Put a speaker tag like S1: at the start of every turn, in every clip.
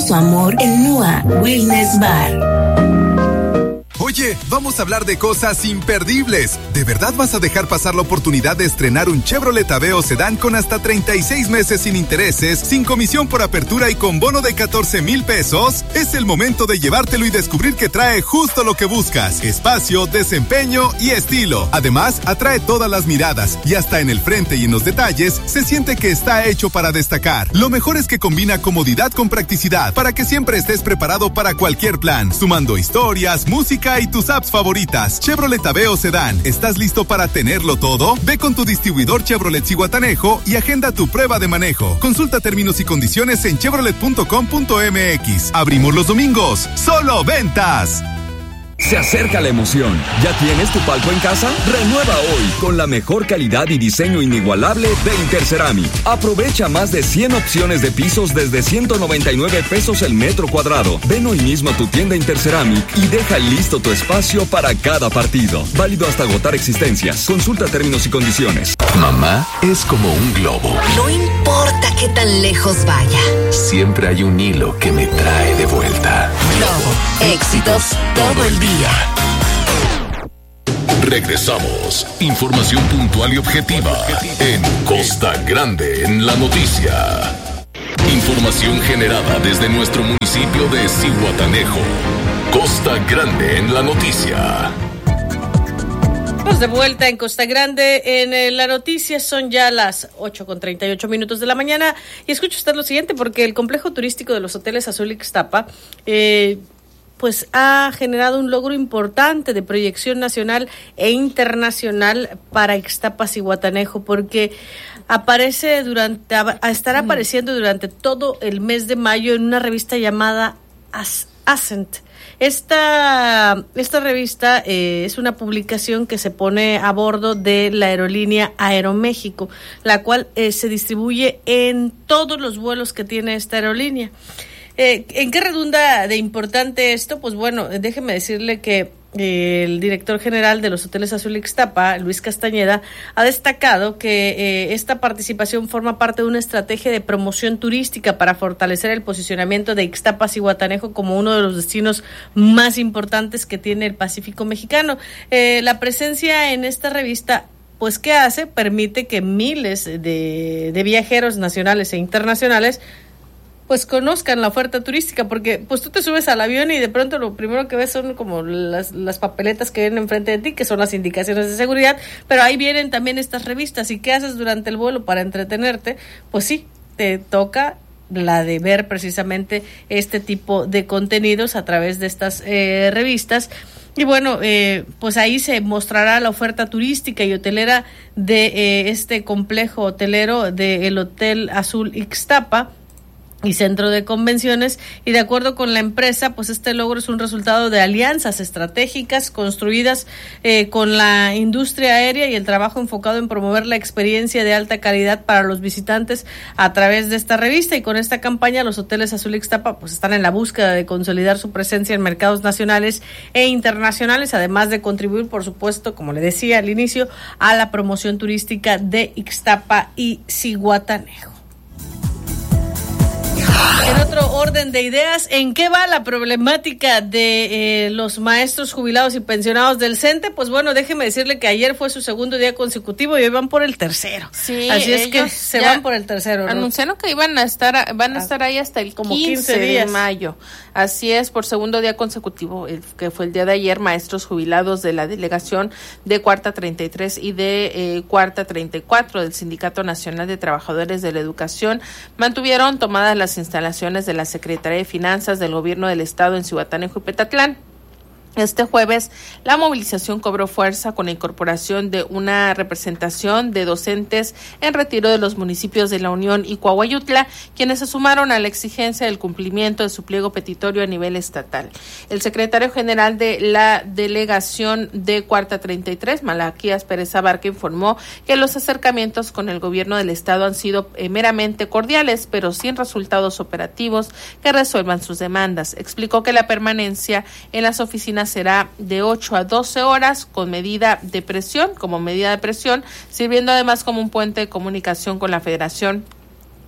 S1: su amor en NUA Wellness Bar.
S2: Oye, vamos a hablar de cosas imperdibles. ¿De verdad vas a dejar pasar la oportunidad de estrenar un Chevrolet Aveo Sedán con hasta 36 meses sin intereses, sin comisión por apertura y con bono de 14,000 pesos? Es el momento de llevártelo y descubrir que trae justo lo que buscas: espacio, desempeño y estilo. Además, atrae todas las miradas y hasta en el frente y en los detalles se siente que está hecho para destacar. Lo mejor es que combina comodidad con practicidad para que siempre estés preparado para cualquier plan, sumando historias, música y tus apps favoritas. Chevrolet Aveo Sedán. ¿Estás listo para tenerlo todo? Ve con tu distribuidor Chevrolet Zihuatanejo y agenda tu prueba de manejo. Consulta términos y condiciones en chevrolet.com.mx. Abrimos los domingos. ¡Solo ventas!
S3: Se acerca la emoción. ¿Ya tienes tu palco en casa? Renueva hoy con la mejor calidad y diseño inigualable de Interceramic. Aprovecha más de 100 opciones de pisos desde 199 pesos el metro cuadrado. Ven hoy mismo a tu tienda Interceramic y deja listo tu espacio para cada partido. Válido hasta agotar existencias. Consulta términos y condiciones.
S4: Mamá es como un globo.
S1: No importa qué tan lejos vaya,
S4: Siempre hay un hilo que me trae de vuelta.
S1: Globo, éxitos todo el día.
S4: Regresamos. Información puntual y objetiva en Costa Grande en la noticia. Información generada desde nuestro municipio de Zihuatanejo. Costa Grande en la noticia.
S5: Estamos de vuelta en Costa Grande en la noticia. Son ya las 8:38 de la mañana y escucha usted lo siguiente, porque el complejo turístico de los hoteles Azul Ixtapa pues ha generado un logro importante de proyección nacional e internacional para Ixtapa Zihuatanejo, porque estará apareciendo durante todo el mes de mayo en una revista llamada Ascent. Esta revista es una publicación que se pone a bordo de la aerolínea Aeroméxico, la cual se distribuye en todos los vuelos que tiene esta aerolínea. ¿En qué redunda de importante esto? Pues bueno, déjeme decirle que el director general de los hoteles Azul Ixtapa, Luis Castañeda, ha destacado que esta participación forma parte de una estrategia de promoción turística para fortalecer el posicionamiento de Ixtapa Zihuatanejo como uno de los destinos más importantes que tiene el Pacífico mexicano. La presencia en esta revista, pues, ¿qué hace? Permite que miles de viajeros nacionales e internacionales pues conozcan la oferta turística, porque pues tú te subes al avión y de pronto lo primero que ves son como las papeletas que vienen enfrente de ti, que son las indicaciones de seguridad, pero ahí vienen también estas revistas. ¿Y qué haces durante el vuelo para entretenerte? Pues sí, te toca la de ver precisamente este tipo de contenidos a través de estas revistas. Y bueno, pues ahí se mostrará la oferta turística y hotelera de este complejo hotelero del Hotel Azul Ixtapa y Centro de Convenciones, y de acuerdo con la empresa, pues este logro es un resultado de alianzas estratégicas construidas con la industria aérea y el trabajo enfocado en promover la experiencia de alta calidad para los visitantes a través de esta revista. Y con esta campaña los hoteles Azul Ixtapa pues están en la búsqueda de consolidar su presencia en mercados nacionales e internacionales, además de contribuir, por supuesto, como le decía al inicio, a la promoción turística de Ixtapa y Zihuatanejo. En otro orden de ideas, ¿en qué va la problemática de los maestros jubilados y pensionados del CENTE? Pues bueno, déjeme decirle que ayer fue su segundo día consecutivo y hoy van por el tercero.
S6: Sí,
S5: así es que se van por el tercero, ¿no?
S6: Anunciaron que van a estar ahí hasta el
S5: como
S6: 15 de mayo. Así es, por segundo día consecutivo, que fue el día de ayer, maestros jubilados de la delegación de Cuarta 33 y de Cuarta 34 del Sindicato Nacional de Trabajadores de la Educación mantuvieron tomadas las instalaciones de la Secretaría de Finanzas del Gobierno del Estado en Zihuatanejo y Petatlán. Este jueves, la movilización cobró fuerza con la incorporación de una representación de docentes en retiro de los municipios de La Unión y Coahuayutla, quienes se sumaron a la exigencia del cumplimiento de su pliego petitorio a nivel estatal. El secretario general de la delegación de Cuarta 33, Malaquías Pérez Abarca, informó que los acercamientos con el gobierno del estado han sido meramente cordiales, pero sin resultados operativos que resuelvan sus demandas. Explicó que la permanencia en las oficinas será de 8 a 12 horas como medida de presión, sirviendo además como un puente de comunicación con la Federación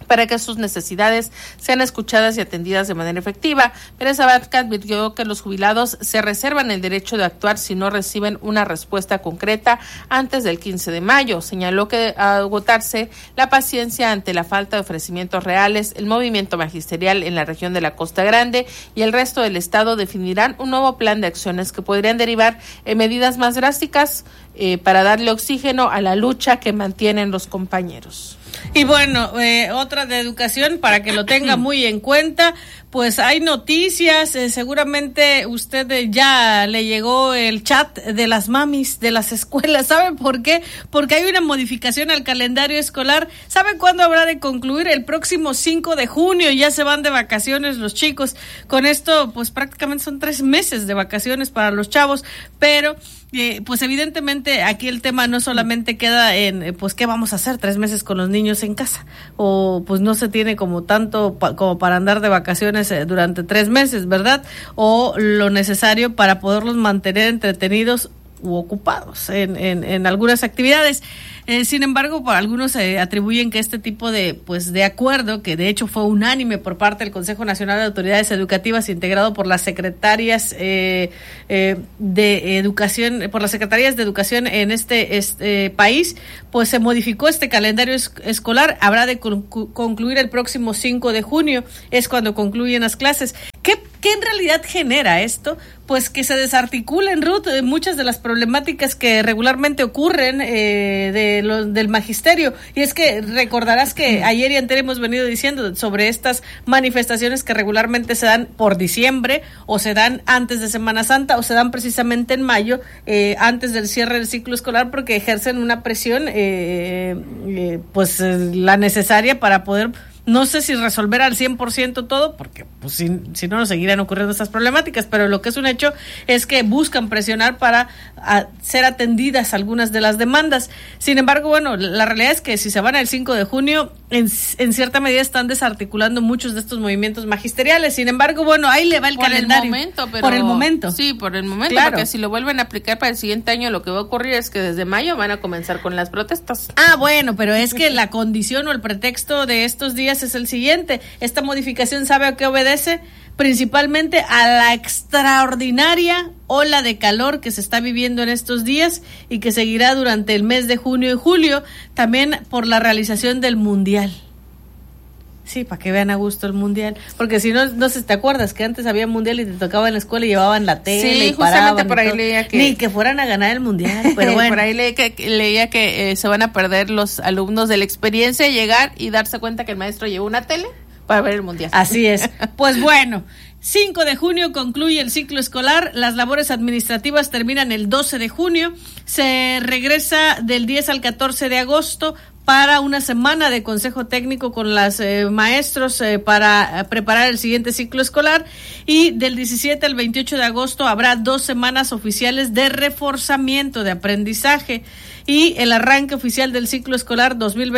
S6: para que sus necesidades sean escuchadas y atendidas de manera efectiva. Pérez Abarca advirtió que los jubilados se reservan el derecho de actuar si no reciben una respuesta concreta antes del 15 de mayo. Señaló que al agotarse la paciencia ante la falta de ofrecimientos reales, el movimiento magisterial en la región de la Costa Grande y el resto del estado definirán un nuevo plan de acciones que podrían derivar en medidas más drásticas para darle oxígeno a la lucha que mantienen los compañeros.
S5: Y bueno, otra de educación para que lo tenga muy en cuenta, pues hay noticias, seguramente usted ya le llegó el chat de las mamis de las escuelas. ¿Sabe por qué? Porque hay una modificación al calendario escolar. ¿Sabe cuándo habrá de concluir? El próximo 5 de junio, ya se van de vacaciones los chicos. Con esto, pues prácticamente son 3 meses de vacaciones para los chavos, pero pues evidentemente aquí el tema no solamente queda en pues qué vamos a hacer 3 meses con los niños en casa, o pues no se tiene como tanto como para andar de vacaciones durante 3 meses, ¿verdad? O lo necesario para poderlos mantener entretenidos u ocupados en algunas actividades. Sin embargo, para algunos atribuyen que este tipo de acuerdo, que de hecho fue unánime por parte del Consejo Nacional de Autoridades Educativas, integrado por las secretarias de educación, por las secretarías de educación en este país, pues se modificó este calendario escolar. Habrá de concluir el próximo 5 de junio, es cuando concluyen las clases. ¿Qué en realidad genera esto? Pues que se desarticulen, Ruth, muchas de las problemáticas que regularmente ocurren del magisterio. Y es que recordarás que ayer y anterior hemos venido diciendo sobre estas manifestaciones que regularmente se dan por diciembre, o se dan antes de Semana Santa, o se dan precisamente en mayo, antes del cierre del ciclo escolar, porque ejercen una presión la necesaria para poder, no sé si resolver al 100% todo, porque pues si no nos seguirán ocurriendo estas problemáticas, pero lo que es un hecho es que buscan presionar para ser atendidas algunas de las demandas. Sin embargo, bueno, la realidad es que si se van al 5 de junio, en cierta medida están desarticulando muchos de estos movimientos magisteriales. Sin embargo, bueno, ahí le va el calendario. Por el momento.
S6: Sí, por el momento, claro. Porque si lo vuelven a aplicar para el siguiente año, lo que va a ocurrir es que desde mayo van a comenzar con las protestas. Bueno,
S5: pero es que la condición o el pretexto de estos días es el siguiente. Esta modificación, ¿sabe a qué obedece? Principalmente a la extraordinaria ola de calor que se está viviendo en estos días y que seguirá durante el mes de junio y julio, también por la realización del Mundial. Sí, para que vean a gusto el Mundial, porque si no sé, ¿te acuerdas que antes había Mundial y te tocaba en la escuela y llevaban la tele?
S6: Sí, justamente por ahí leía que...
S5: Ni que fueran a ganar el Mundial, pero bueno.
S6: Por ahí leía que se van a perder los alumnos de la experiencia de llegar y darse cuenta que el maestro llevó una tele para ver el Mundial.
S5: Así es. Pues bueno, 5 de junio concluye el ciclo escolar, las labores administrativas terminan el 12 de junio, se regresa del 10 al 14 de agosto para una semana de consejo técnico con los maestros para preparar el siguiente ciclo escolar, y del 17 al 28 de agosto habrá 2 semanas oficiales de reforzamiento de aprendizaje, y el arranque oficial del ciclo escolar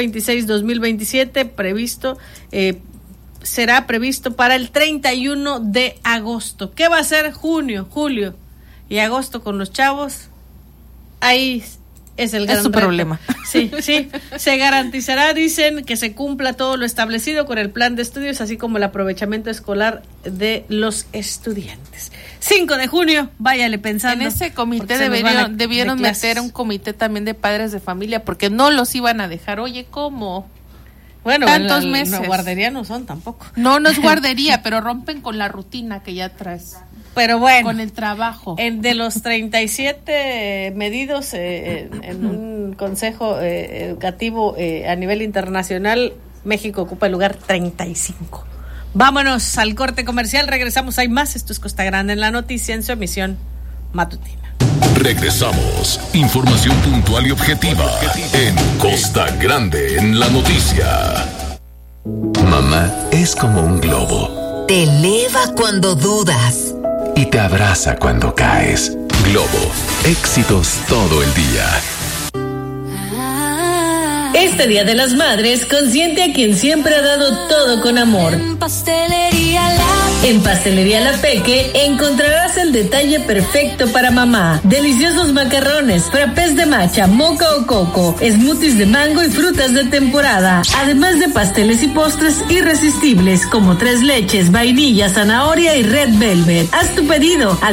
S5: 2026-2027 será previsto para el 31 de agosto. ¿Qué va a ser junio, julio y agosto con los chavos? Ahí es el gran
S6: problema.
S5: Sí, se garantizará, dicen, que se cumpla todo lo establecido con el plan de estudios, así como el aprovechamiento escolar de los estudiantes. 5 de junio, váyale pensando.
S6: En ese comité debieron meter un comité también de padres de familia, porque no los iban a dejar. Oye, ¿cómo?
S5: Bueno,
S6: tantos meses.
S5: No, guardería no son tampoco.
S6: No es guardería, pero rompen con la rutina que ya traes.
S5: Pero bueno,
S6: con el trabajo.
S5: De los 37 medidos en un consejo educativo a nivel internacional, México ocupa el lugar 35. Vámonos al corte comercial, regresamos, hay más. Esto es Costa Grande en la noticia, en su emisión matutina.
S4: Regresamos. Información puntual y objetiva en Costa Grande en la noticia. Mamá es como un globo.
S7: Te eleva cuando dudas
S4: Y te abraza cuando caes. Globo, éxitos todo el día.
S5: Este Día de las Madres, consiente a quien siempre ha dado todo con amor. En Pastelería La Peque encontrarás el detalle perfecto para mamá. Deliciosos macarrones, frappés de matcha, moca o coco, smoothies de mango y frutas de temporada. Además de pasteles y postres irresistibles como 3 leches, vainilla, zanahoria y red velvet. Haz tu pedido al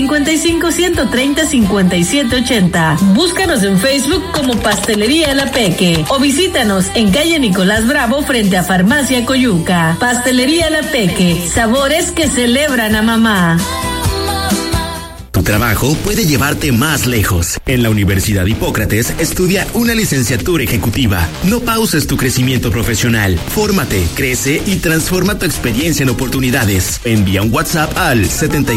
S5: 755-130-5780. Búscanos en Facebook como Pastelería La Peque o visítanos en calle Nicolás Bravo frente a Farmacia Coyuca. Pastelería La Peque, sabores que celebran a mamá.
S8: Tu trabajo puede llevarte más lejos. En la Universidad Hipócrates estudia una licenciatura ejecutiva. No pauses tu crecimiento profesional. Fórmate, crece y transforma tu experiencia en oportunidades. Envía un WhatsApp al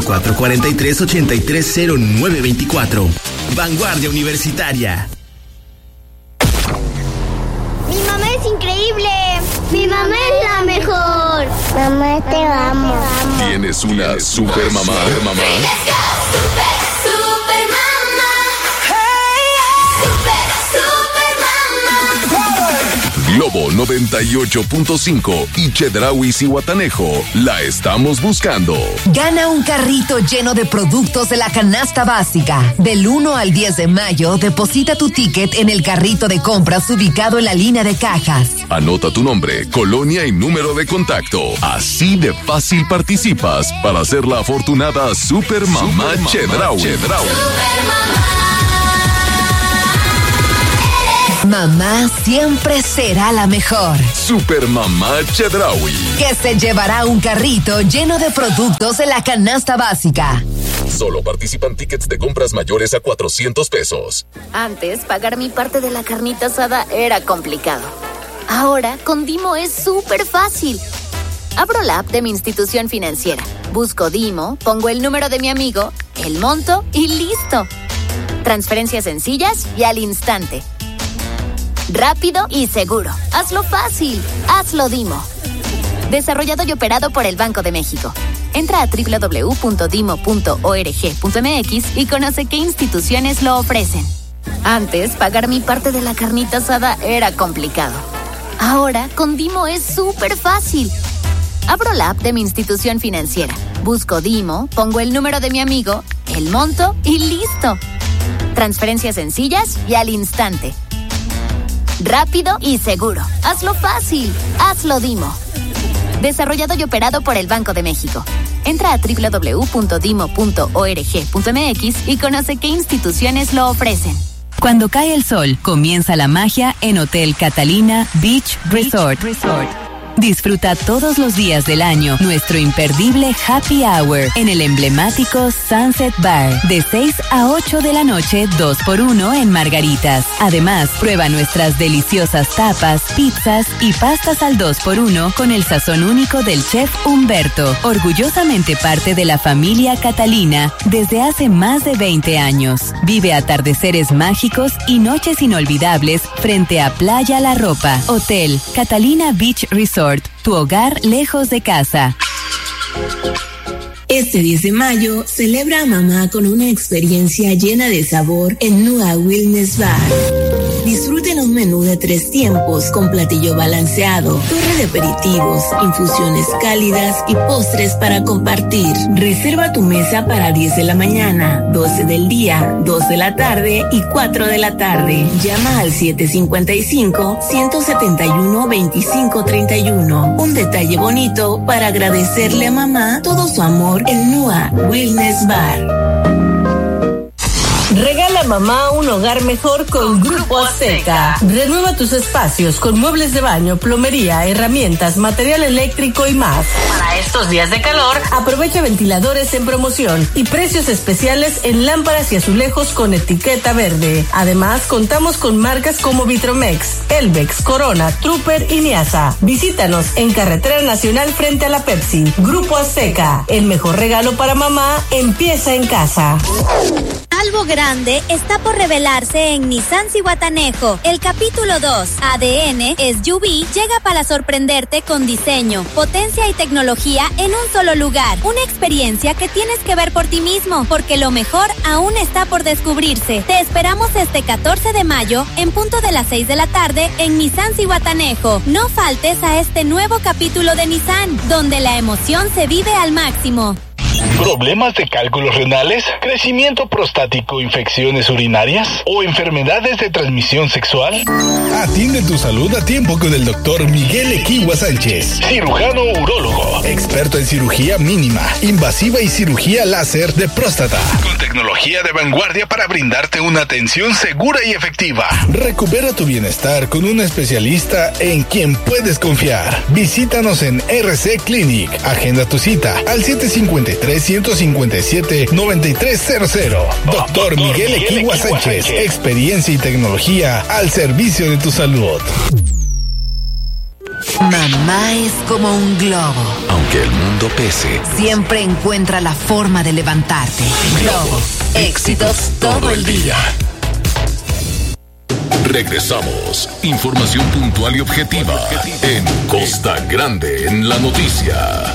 S8: 7443-830924. Vanguardia Universitaria.
S9: Mi mamá es increíble. Mi mamá es la mejor. Mamá, te amo.
S4: ¿Tienes una super mamá?
S9: Super mamá.
S4: Globo 98.5 y Chedraui Zihuatanejo, la estamos buscando.
S7: Gana un carrito lleno de productos de la canasta básica. Del 1 al 10 de mayo, deposita tu ticket en el carrito de compras ubicado en la línea de cajas.
S4: Anota tu nombre, colonia y número de contacto. Así de fácil participas para ser la afortunada Super Mamá Chedraui.
S7: Mamá siempre será la mejor.
S4: Super Mamá Chedraui,
S7: Que se llevará un carrito lleno de productos de la canasta básica.
S4: Solo participan tickets de compras mayores a 400 pesos.
S10: Antes, pagar mi parte de la carnita asada era complicado. Ahora, con Dimo es súper fácil. Abro la app de mi institución financiera, busco Dimo, pongo el número de mi amigo, el monto y listo. Transferencias sencillas y al instante. Rápido y seguro. Hazlo fácil. Hazlo Dimo. Desarrollado y operado por el Banco de México. Entra a www.dimo.org.mx y conoce qué instituciones lo ofrecen. Antes, pagar mi parte de la carnita asada era complicado. Ahora, con Dimo es súper fácil. Abro la app de mi institución financiera, busco Dimo, pongo el número de mi amigo, el monto y listo. Transferencias sencillas y al instante. Rápido y seguro. Hazlo fácil. Hazlo Dimo. Desarrollado y operado por el Banco de México. Entra a www.dimo.org.mx y conoce qué instituciones lo ofrecen.
S11: Cuando cae el sol, comienza la magia en Hotel Catalina Beach Resort. Disfruta todos los días del año nuestro imperdible Happy Hour en el emblemático Sunset Bar de 6 a 8 de la noche, 2x1 en margaritas. Además, prueba nuestras deliciosas tapas, pizzas y pastas al 2x1 con el sazón único del chef Humberto, orgullosamente parte de la familia Catalina desde hace más de 20 años. Vive atardeceres mágicos y noches inolvidables frente a Playa La Ropa. Hotel Catalina Beach Resort. Tu hogar lejos de casa.
S1: Este 10 de mayo, celebra a mamá con una experiencia llena de sabor en Nua Wellness Bar. Disfruten un menú de 3 tiempos con platillo balanceado, torre de aperitivos, infusiones cálidas y postres para compartir. Reserva tu mesa para 10 de la mañana, 12 del día, 2 de la tarde y 4 de la tarde. Llama al 755-171-2531. Un detalle bonito para agradecerle a mamá todo su amor en Nua Wellness Bar.
S5: Regala a mamá un hogar mejor con Grupo Azteca. Renueva tus espacios con muebles de baño, plomería, herramientas, material eléctrico y más. Para estos días de calor, aprovecha ventiladores en promoción y precios especiales en lámparas y azulejos con etiqueta verde. Además, contamos con marcas como Vitromex, Elvex, Corona, Trooper y Niasa. Visítanos en Carretera Nacional frente a la Pepsi. Grupo Azteca, el mejor regalo para mamá empieza en casa.
S12: algo grande está por revelarse en Nissan Zihuatanejo. El capítulo 2, ADN SUV, llega para sorprenderte con diseño, potencia y tecnología en un solo lugar. Una experiencia que tienes que ver por ti mismo, porque lo mejor aún está por descubrirse. Te esperamos este 14 de mayo, en punto de las 6 de la tarde, en Nissan Zihuatanejo. No faltes a este nuevo capítulo de Nissan, donde la emoción se vive al máximo.
S13: ¿Problemas de cálculos renales? ¿Crecimiento prostático, infecciones urinarias? ¿O enfermedades de transmisión sexual?
S14: Atiende tu salud a tiempo con el doctor Miguel Equigua Sánchez,
S13: cirujano urólogo,
S14: experto en cirugía mínima, invasiva y cirugía láser de próstata,
S13: con tecnología de vanguardia para brindarte una atención segura y efectiva.
S14: Recupera tu bienestar con un especialista en quien puedes confiar. Visítanos en RC Clinic. Agenda tu cita al 753-157-9300. Doctor Miguel Equigua Sánchez. Experiencia y tecnología al servicio de tu salud.
S7: Mamá es como un globo.
S4: Aunque el mundo pese,
S7: siempre encuentra la forma de levantarte. Globo. Éxitos todo el día.
S4: Regresamos. Información puntual y objetiva en Costa Grande en la noticia.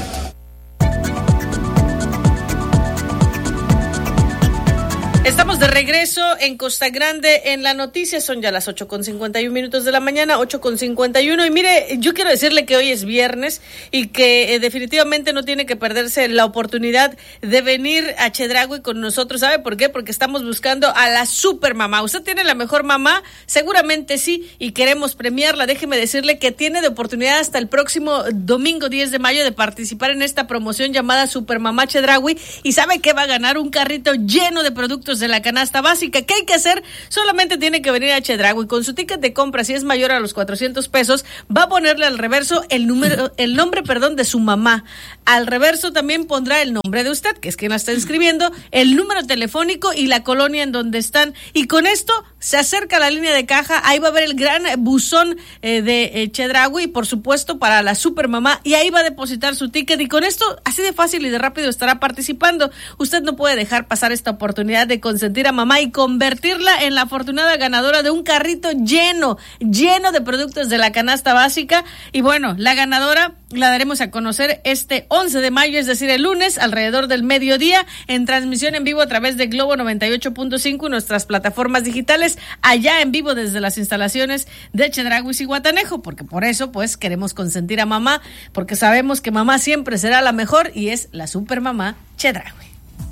S5: Estamos de regreso en Costa Grande en la noticia. Son ya las 8:51 de la mañana, 8:51. Y mire, yo quiero decirle que hoy es viernes y que definitivamente no tiene que perderse la oportunidad de venir a Chedraui con nosotros. ¿Sabe por qué? Porque estamos buscando a la super mamá. ¿Usted tiene la mejor mamá? Seguramente sí, y queremos premiarla. Déjeme decirle que tiene de oportunidad hasta el próximo domingo 10 de mayo de participar en esta promoción llamada Super Mamá Chedraui. ¿Y sabe qué va a ganar? Un carrito lleno de productos de la canasta básica. ¿Qué hay que hacer? Solamente tiene que venir a Chedraui con su ticket de compra. Si es mayor a los 400 pesos, va a ponerle al reverso el nombre de su mamá. Al reverso también pondrá el nombre de usted, que es quien la está inscribiendo, el número telefónico y la colonia en donde están. Y con esto se acerca a la línea de caja. Ahí va a ver el gran buzón de Chedraui, por supuesto, para la super mamá. Y ahí va a depositar su ticket. Y con esto, así de fácil y de rápido, estará participando. Usted no puede dejar pasar esta oportunidad de consentir a mamá y convertirla en la afortunada ganadora de un carrito lleno de productos de la canasta básica. Y bueno, la ganadora la daremos a conocer este 11 de mayo, es decir, el lunes, alrededor del mediodía, en transmisión en vivo a través de Globo 98.5 y nuestras plataformas digitales, allá en vivo desde las instalaciones de Chedraui Zihuatanejo, porque por eso, pues, queremos consentir a mamá, porque sabemos que mamá siempre será la mejor y es la super mamá Chedraui.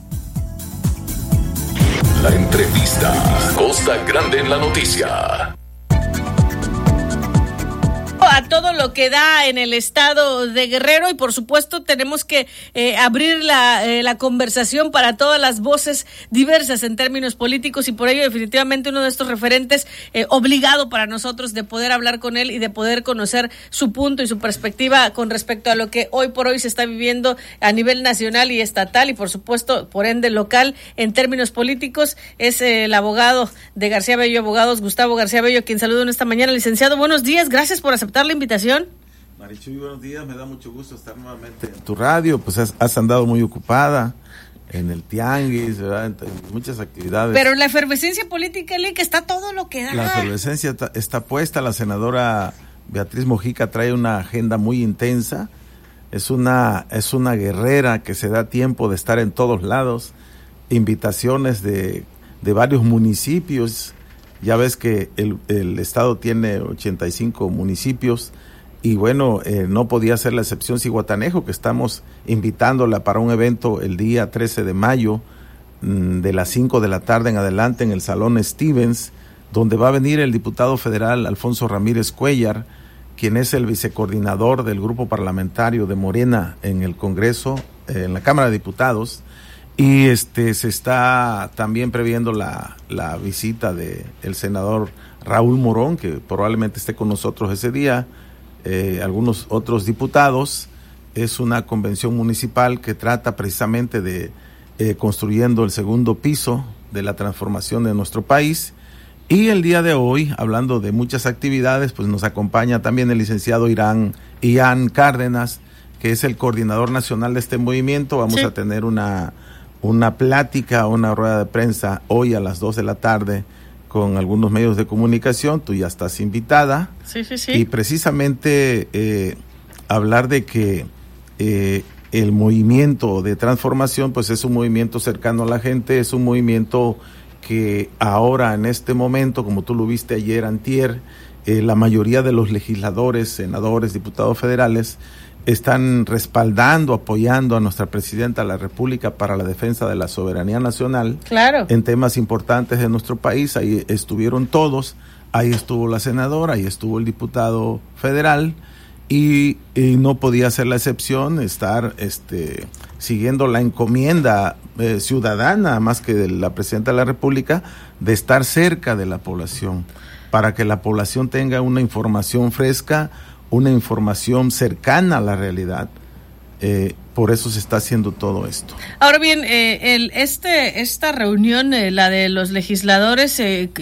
S4: La entrevista. Costa Grande en la noticia.
S5: A todo lo que da en el estado de Guerrero, y por supuesto tenemos que abrir la conversación para todas las voces diversas en términos políticos, y por ello definitivamente uno de estos referentes obligado para nosotros de poder hablar con él y de poder conocer su punto y su perspectiva con respecto a lo que hoy por hoy se está viviendo a nivel nacional y estatal, y por supuesto por ende local en términos políticos, es el abogado de García Bello Abogados, Gustavo García Bello, quien saludo en esta mañana. Licenciado, buenos días, gracias por aceptar la invitación.
S15: Marichuy, buenos días, me da mucho gusto estar nuevamente en tu radio. Pues has andado muy ocupada en el tianguis, ¿verdad? En muchas actividades.
S5: Pero la efervescencia política, que está todo lo que da.
S15: La efervescencia está puesta. La senadora Beatriz Mojica trae una agenda muy intensa. Es una guerrera que se da tiempo de estar en todos lados. Invitaciones de varios municipios. Ya ves que el estado tiene 85 municipios y bueno, no podía ser la excepción Zihuatanejo, que estamos invitándola para un evento el día 13 de mayo de las 5 de la tarde en adelante en el Salón Stevens, donde va a venir el diputado federal Alfonso Ramírez Cuellar, quien es el vicecoordinador del grupo parlamentario de Morena en el Congreso, en la Cámara de Diputados. Y se está también previendo la visita de el senador Raúl Morón, que probablemente esté con nosotros ese día, algunos otros diputados. Es una convención municipal que trata precisamente de construyendo el segundo piso de la transformación de nuestro país. Y el día de hoy, hablando de muchas actividades, pues nos acompaña también el licenciado Ian Cárdenas, que es el coordinador nacional de este movimiento. Vamos a tener una una plática, una rueda de prensa hoy a las 2 de la tarde con algunos medios de comunicación. Tú ya estás invitada.
S5: Sí.
S15: Y precisamente hablar de que el movimiento de transformación pues es un movimiento cercano a la gente, es un movimiento que ahora en este momento, como tú lo viste ayer, antier, la mayoría de los legisladores, senadores, diputados federales están respaldando, apoyando a nuestra presidenta de la República para la defensa de la soberanía nacional.
S5: Claro.
S15: En temas importantes de nuestro país. Ahí estuvieron todos, ahí estuvo la senadora, ahí estuvo el diputado federal, y no podía ser la excepción estar siguiendo la encomienda ciudadana, más que de la presidenta de la República, de estar cerca de la población, para que la población tenga una información fresca, una información cercana a la realidad. Por eso se está haciendo todo esto.
S5: Ahora bien, esta reunión, la de los legisladores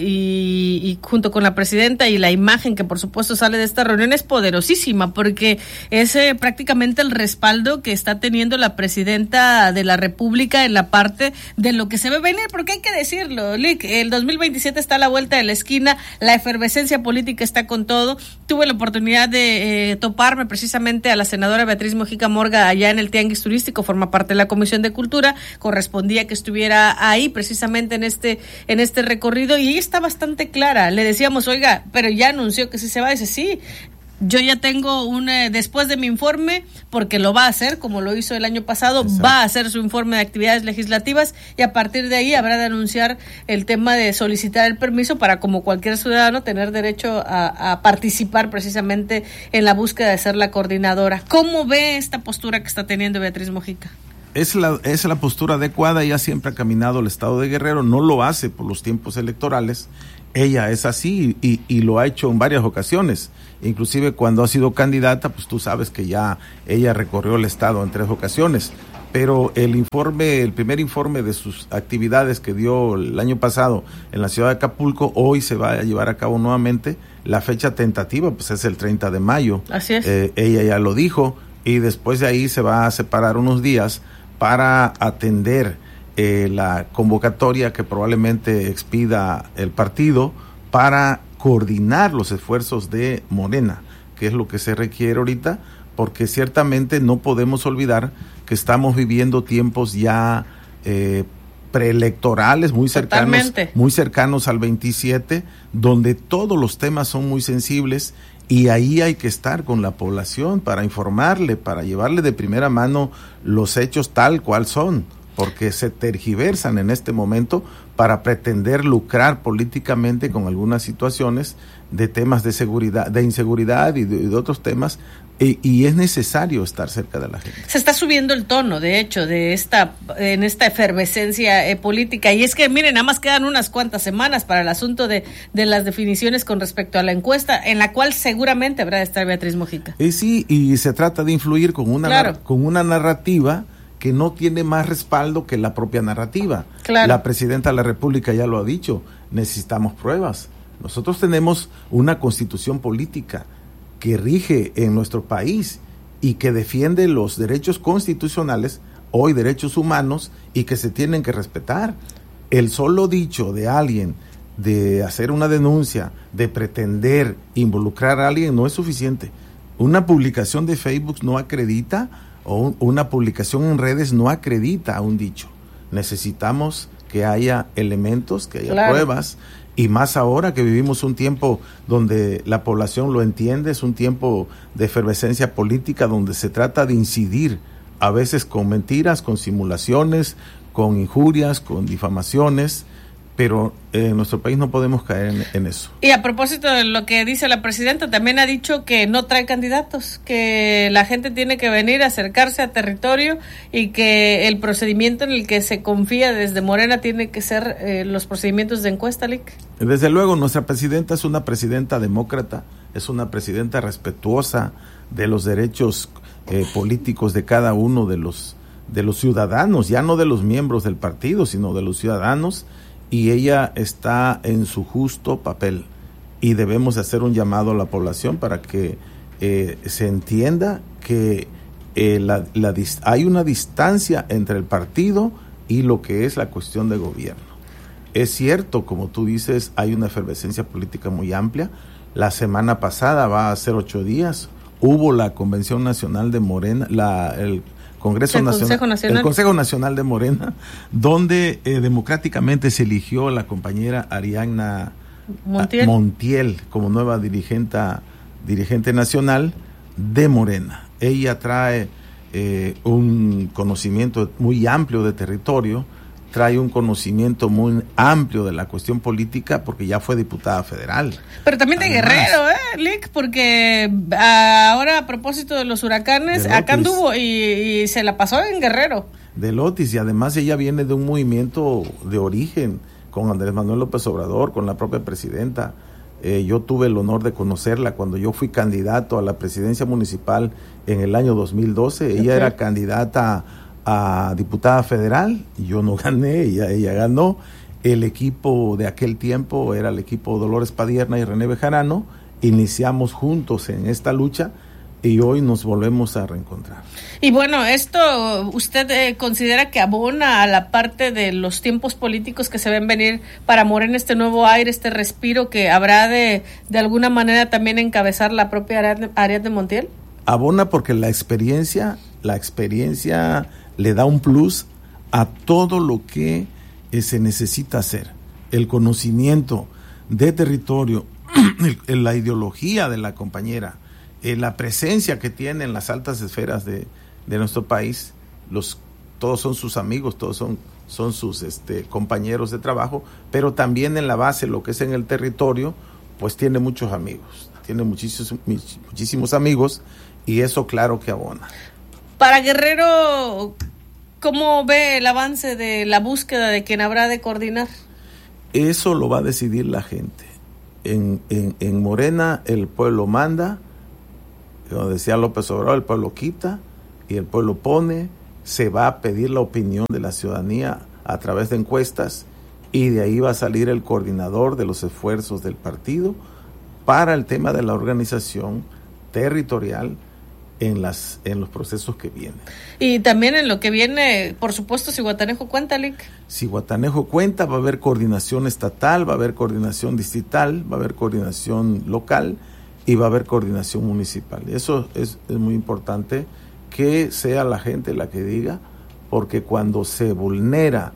S5: y junto con la presidenta, y la imagen que por supuesto sale de esta reunión es poderosísima, porque es prácticamente el respaldo que está teniendo la presidenta de la República en la parte de lo que se ve venir, porque hay que decirlo, Lick, el 2027 está a la vuelta de la esquina, la efervescencia política está con todo. Tuve la oportunidad de toparme precisamente a la senadora Beatriz Mojica Morga allá en el Tianguis Turístico, forma parte de la Comisión de Cultura, correspondía que estuviera ahí precisamente en este recorrido, y ella está bastante clara. Le decíamos, oiga, pero ya anunció que sí se va. Dice, sí, yo ya tengo después de mi informe, porque lo va a hacer, como lo hizo el año pasado. Exacto. Va a hacer su informe de actividades legislativas, y a partir de ahí habrá de anunciar el tema de solicitar el permiso para, como cualquier ciudadano, tener derecho a participar precisamente en la búsqueda de ser la coordinadora. ¿Cómo ve esta postura que está teniendo Beatriz Mojica?
S15: Es la postura adecuada. Ella siempre ha caminado el estado de Guerrero, no lo hace por los tiempos electorales. Ella es así y lo ha hecho en varias ocasiones. Inclusive cuando ha sido candidata, pues tú sabes que ya ella recorrió el estado en 3 ocasiones. Pero el primer informe de sus actividades que dio el año pasado en la ciudad de Acapulco, hoy se va a llevar a cabo nuevamente. La fecha tentativa pues es el 30 de mayo.
S5: Así es.
S15: Ella ya lo dijo, y después de ahí se va a separar unos días para atender la convocatoria que probablemente expida el partido para coordinar los esfuerzos de Morena, que es lo que se requiere ahorita, porque ciertamente no podemos olvidar que estamos viviendo tiempos ya preelectorales muy cercanos al 27, donde todos los temas son muy sensibles, y ahí hay que estar con la población para informarle, para llevarle de primera mano los hechos tal cual son, porque se tergiversan en este momento para pretender lucrar políticamente con algunas situaciones de temas de seguridad, de inseguridad y de otros temas, y es necesario estar cerca de la gente.
S5: Se está subiendo el tono, de hecho, en esta efervescencia política, y es que, miren, nada más quedan unas cuantas semanas para el asunto de las definiciones con respecto a la encuesta, en la cual seguramente habrá de estar Beatriz Mojica.
S15: Sí, y se trata de influir con una narrativa que no tiene más respaldo que la propia narrativa.
S5: Claro.
S15: La presidenta de la República ya lo ha dicho, necesitamos pruebas. Nosotros tenemos una constitución política que rige en nuestro país y que defiende los derechos constitucionales, hoy derechos humanos, y que se tienen que respetar. El solo dicho de alguien de hacer una denuncia, de pretender involucrar a alguien, no es suficiente. Una publicación de Facebook no acredita, o una publicación en redes no acredita a un dicho. Necesitamos que haya elementos, que haya pruebas, y más ahora que vivimos un tiempo donde la población lo entiende, es un tiempo de efervescencia política donde se trata de incidir, a veces con mentiras, con simulaciones, con injurias, con difamaciones, pero en nuestro país no podemos caer en eso.
S5: Y a propósito de lo que dice la presidenta, también ha dicho que no trae candidatos, que la gente tiene que venir a acercarse a territorio, y que el procedimiento en el que se confía desde Morena tiene que ser los procedimientos de encuesta, Lick.
S15: Desde luego, nuestra presidenta es una presidenta demócrata, es una presidenta respetuosa de los derechos políticos de cada uno de los ciudadanos, ya no de los miembros del partido, sino de los ciudadanos, y ella está en su justo papel, y debemos hacer un llamado a la población para que se entienda que hay una distancia entre el partido y lo que es la cuestión de gobierno. Es cierto, como tú dices, hay una efervescencia política muy amplia. La semana pasada, va a ser 8 días, hubo la Convención Nacional de Morena, el Consejo Nacional de Morena, donde democráticamente se eligió a la compañera Ariadna Montiel como nueva dirigente nacional de Morena. Ella trae un conocimiento muy amplio de territorio, trae un conocimiento muy amplio de la cuestión política porque ya fue diputada federal.
S5: Pero también de Guerrero, Lick, porque ahora a propósito de los huracanes, acá anduvo y se la pasó en Guerrero.
S15: De Otis, y además ella viene de un movimiento de origen con Andrés Manuel López Obrador, con la propia presidenta. Yo tuve el honor de conocerla cuando yo fui candidato a la presidencia municipal en el año 2012. Ella era candidata a diputada federal, yo no gané, ella ganó. El equipo de aquel tiempo era el equipo Dolores Padierna y René Bejarano. Iniciamos juntos en esta lucha y hoy nos volvemos a reencontrar.
S5: Y bueno, esto usted considera que abona a la parte de los tiempos políticos que se ven venir para Morena, este nuevo aire, este respiro que habrá de alguna manera también encabezar la propia Ariadna Montiel.
S15: Abona porque la experiencia le da un plus a todo lo que se necesita hacer. El conocimiento de territorio, la ideología de la compañera, la presencia que tiene en las altas esferas de nuestro país, todos son sus amigos, todos son sus compañeros de trabajo, pero también en la base, lo que es en el territorio, pues tiene muchos amigos, tiene muchísimos amigos, y eso claro que abona.
S5: Para Guerrero, ¿cómo ve el avance de la búsqueda de quien habrá de coordinar?
S15: Eso lo va a decidir la gente. En Morena el pueblo manda, como decía López Obrador, el pueblo quita y el pueblo pone. Se va a pedir la opinión de la ciudadanía a través de encuestas y de ahí va a salir el coordinador de los esfuerzos del partido para el tema de la organización territorial en los procesos que vienen.
S5: Y también en lo que viene, por supuesto, Zihuatanejo cuenta, Lick.
S15: Zihuatanejo cuenta, va a haber coordinación estatal, va a haber coordinación distrital, va a haber coordinación local y va a haber coordinación municipal. Eso es muy importante que sea la gente la que diga, porque cuando se vulnera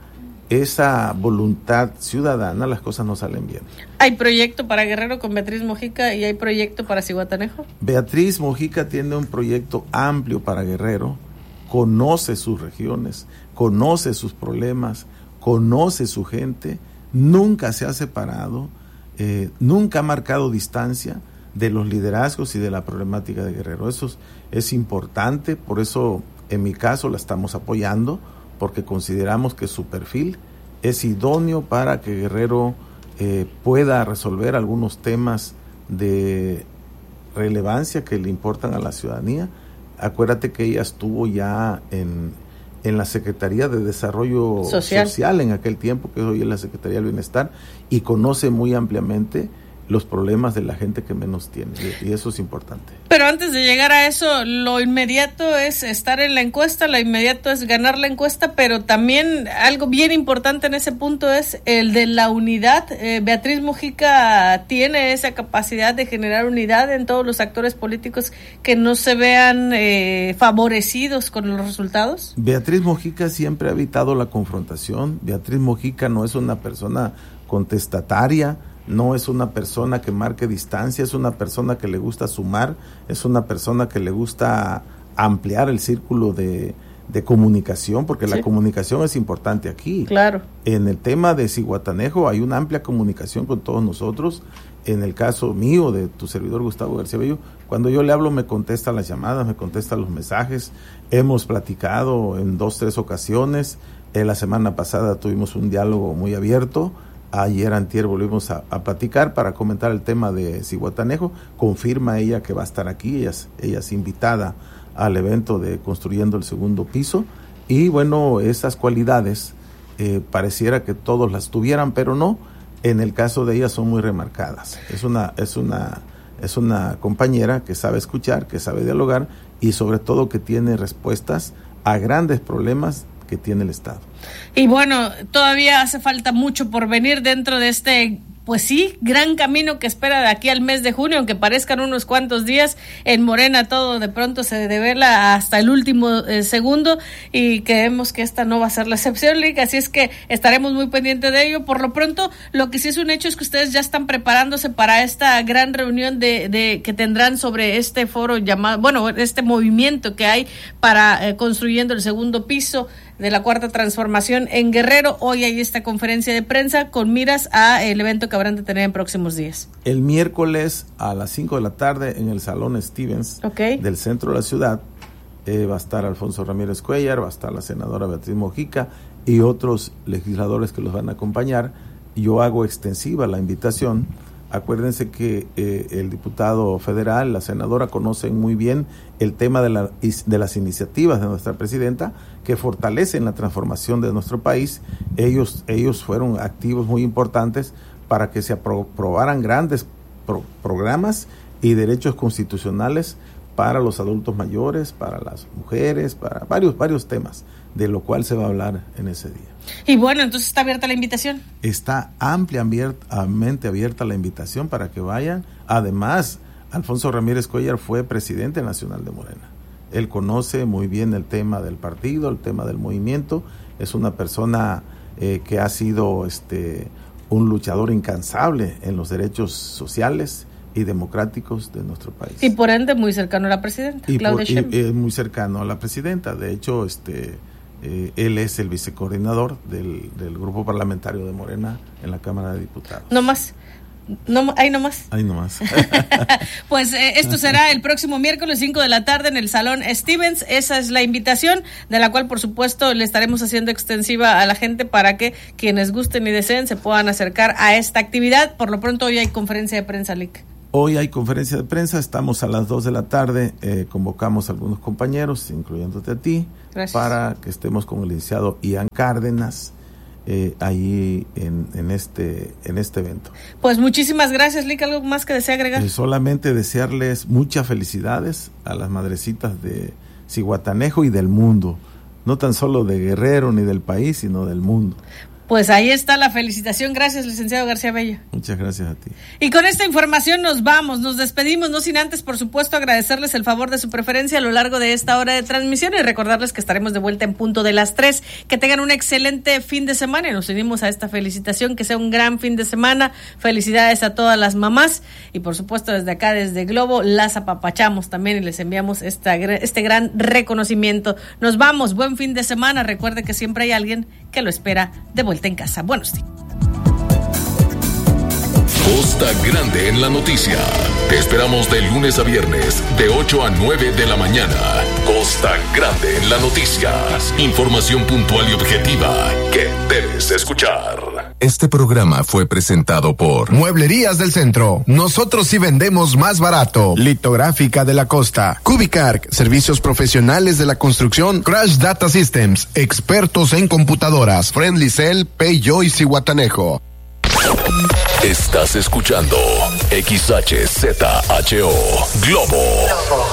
S15: esa voluntad ciudadana, las cosas no salen bien.
S5: ¿Hay proyecto para Guerrero con Beatriz Mojica y hay proyecto para Zihuatanejo?
S15: Beatriz Mojica tiene un proyecto amplio para Guerrero, conoce sus regiones, conoce sus problemas, conoce su gente, nunca se ha separado, nunca ha marcado distancia de los liderazgos y de la problemática de Guerrero. Eso es importante, por eso en mi caso la estamos apoyando, porque consideramos que su perfil es idóneo para que Guerrero pueda resolver algunos temas de relevancia que le importan a la ciudadanía. Acuérdate que ella estuvo ya en la Secretaría de Desarrollo Social en aquel tiempo, que hoy es la Secretaría del Bienestar, y conoce muy ampliamente los problemas de la gente que menos tiene, y eso es importante.
S5: Pero antes de llegar a eso, lo inmediato es estar en la encuesta, lo inmediato es ganar la encuesta, pero también algo bien importante en ese punto es el de la unidad. Beatriz Mojica tiene esa capacidad de generar unidad en todos los actores políticos que no se vean favorecidos con los resultados.
S15: Beatriz Mojica siempre ha evitado la confrontación. Beatriz Mojica no es una persona contestataria, no es una persona que marque distancia, es una persona que le gusta sumar, es una persona que le gusta ampliar el círculo de comunicación, porque la comunicación es importante aquí.
S5: Claro.
S15: En el tema de Zihuatanejo hay una amplia comunicación con todos nosotros. En el caso mío, de tu servidor Gustavo García Bello, cuando yo le hablo me contesta las llamadas, me contesta los mensajes. Hemos platicado en 2-3 ocasiones. La semana pasada tuvimos un diálogo muy abierto. Ayer antier volvimos a platicar para comentar el tema de Zihuatanejo. Confirma ella que va a estar aquí, ella es invitada al evento de Construyendo el Segundo Piso, y bueno, esas cualidades pareciera que todos las tuvieran, pero no. En el caso de ella son muy remarcadas. Es una compañera que sabe escuchar, que sabe dialogar y sobre todo que tiene respuestas a grandes problemas que tiene el Estado.
S5: Y bueno, todavía hace falta mucho por venir dentro de este, pues sí, gran camino que espera de aquí al mes de junio, aunque parezcan unos cuantos días. En Morena todo de pronto se devela hasta el último segundo, y creemos que esta no va a ser la excepción, Lick, así es que estaremos muy pendientes de ello. Por lo pronto, lo que sí es un hecho es que ustedes ya están preparándose para esta gran reunión de que tendrán sobre este foro llamado, bueno, este movimiento que hay para construyendo el segundo piso de la Cuarta Transformación en Guerrero. Hoy hay esta conferencia de prensa con miras a el evento que habrán de tener en próximos días.
S15: El miércoles a las 5 de la tarde en el Salón Stevens del centro de la ciudad va a estar Alfonso Ramírez Cuellar, va a estar la senadora Beatriz Mojica y otros legisladores que los van a acompañar. Yo hago extensiva la invitación. Acuérdense que el diputado federal, la senadora, conocen muy bien el tema de las iniciativas de nuestra presidenta que fortalecen la transformación de nuestro país. Ellos fueron activos muy importantes para que se aprobaran grandes programas y derechos constitucionales para los adultos mayores, para las mujeres, para varios temas, de lo cual se va a hablar en ese día.
S5: Y bueno, entonces está abierta la invitación.
S15: Está ampliamente abierta la invitación para que vayan. Además, Alfonso Ramírez Cuellar fue presidente nacional de Morena. Él conoce muy bien el tema del partido, el tema del movimiento. Es una persona que ha sido un luchador incansable en los derechos sociales y democráticos de nuestro país.
S5: Y por ende muy cercano a la presidenta, Claudia Sheinbaum.
S15: Muy cercano a la presidenta. De hecho, él es el vicecoordinador del grupo parlamentario de Morena en la Cámara de Diputados.
S5: No más. Ahí nomás. Pues esto será el próximo miércoles 5 de la tarde en el Salón Stevens. Esa es la invitación, de la cual por supuesto le estaremos haciendo extensiva a la gente para que quienes gusten y deseen se puedan acercar a esta actividad. Por lo pronto hoy hay conferencia de prensa, Lick.
S15: Hoy hay conferencia de prensa, estamos a las 2 de la tarde, convocamos a algunos compañeros, incluyéndote a ti. Gracias. Para que estemos con el licenciado Ian Cárdenas ahí en este evento.
S5: Pues muchísimas gracias, Lick. ¿Algo más que desea agregar?
S15: Solamente desearles muchas felicidades a las madrecitas de Zihuatanejo y del mundo, no tan solo de Guerrero ni del país, sino del mundo.
S5: Pues ahí está la felicitación. Gracias, licenciado García Bello.
S15: Muchas gracias a ti.
S5: Y con esta información nos vamos, nos despedimos, no sin antes, por supuesto, agradecerles el favor de su preferencia a lo largo de esta hora de transmisión y recordarles que estaremos de vuelta en punto de las 3. Que tengan un excelente fin de semana y nos unimos a esta felicitación, que sea un gran fin de semana. Felicidades a todas las mamás y por supuesto desde acá, desde Globo, las apapachamos también y les enviamos este gran reconocimiento. Nos vamos, buen fin de semana. Recuerde que siempre hay alguien que lo espera de vuelta en casa. Buenos días.
S4: Costa Grande en la noticia. Te esperamos de lunes a viernes, de 8 a 9 de la mañana. Costa Grande en la noticia. Información puntual y objetiva que debes escuchar.
S16: Este programa fue presentado por
S17: Mueblerías del Centro. Nosotros sí vendemos más barato. Litográfica de la Costa. Cubicarc, servicios profesionales de la construcción. Crash Data Systems, expertos en computadoras. Friendly Cell, Peyoy y Zihuatanejo.
S4: Estás escuchando XHZHO Globo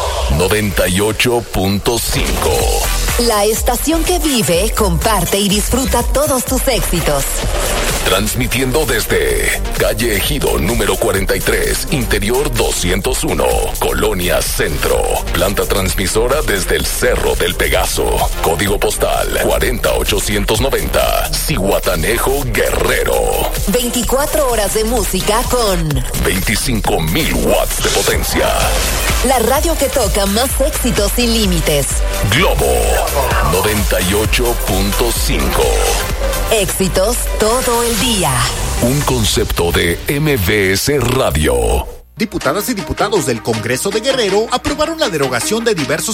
S4: 98.5.
S7: La estación que vive, comparte y disfruta todos tus éxitos.
S4: Transmitiendo desde Calle Ejido número 43, Interior 201, Colonia Centro. Planta transmisora desde el Cerro del Pegaso. Código postal 40890, Zihuatanejo, Guerrero.
S7: 24 horas de música con
S4: 25,000 watts de potencia.
S7: La radio que toca más éxitos sin límites.
S4: Globo 98.5.
S7: Éxitos todo el día.
S4: Un concepto de MBS Radio.
S18: Diputadas y diputados del Congreso de Guerrero aprobaron la derogación de diversos